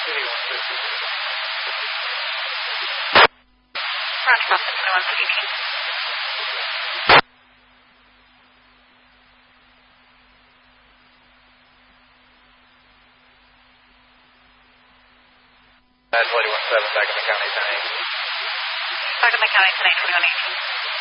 Roger, Boston 21, good evening. Back in the county tonight. Back in the county tonight, 2118.